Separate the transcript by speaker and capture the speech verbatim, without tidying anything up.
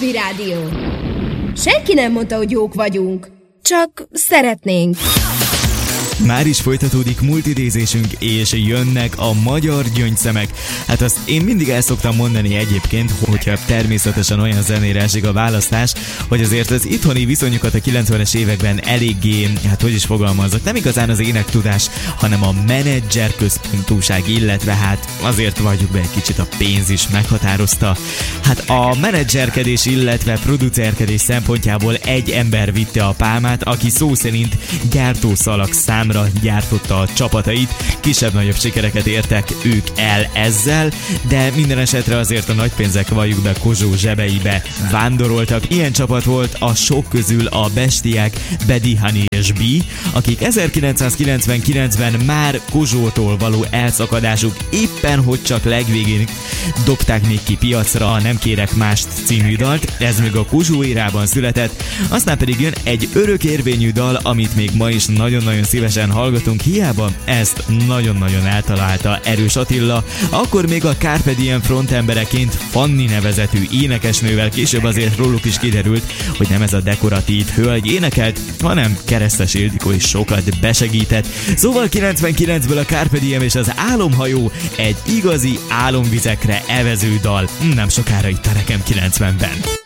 Speaker 1: Cosby Rádió. Senki nem mondta, hogy jók vagyunk. Csak szeretnénk.
Speaker 2: Már is folytatódik multidézésünk, és jönnek a magyar gyöngyszemek. Hát azt én mindig el szoktam mondani egyébként, hogyha természetesen olyan zenére esik a választás, hogy azért az itthoni viszonyokat a kilencvenes években eléggé, hát hogy is fogalmazok, nem igazán az énektudás, hanem a menedzser központúság, illetve hát azért vagyunk be egy kicsit a pénz is meghatározta. Hát a menedzserkedés, illetve producerkedés szempontjából egy ember vitte a pálmát, aki szó szerint gyártószalag számra gyártotta a csapatait, kisebb-nagyobb sikereket értek ők el ezzel, de minden esetre azért a nagy pénzek, valljuk be, Kozsó zsebeibe vándoroltak. Ilyen csapat volt a sok közül a bestiák, Bedi, Hani és B, akik ezerkilencszázkilencvenkilencben már Kozsótól való elszakadásuk éppen hogy csak legvégén dobták még ki piacra a Nem kérek mást című dalt, ez még a Kozsó érában született, aztán pedig jön egy örökérvényű dal, amit még ma is nagyon-nagyon szívesen hallgatunk, hiába ezt nagyon-nagyon eltalálta Erős Attila, akkor még a Carpe Diem frontembereként Fanni nevezetű énekesnővel, később azért róluk is kiderült, hogy nem ez a dekoratív hölgy énekelt, hanem Keresztes Ildikó is sokat besegített. Szóval kilencvenkilencből a Carpe Diem és az Álomhajó egy igazi álomvizekre evező dal, nem sokára itt a Rekem kilencvenben.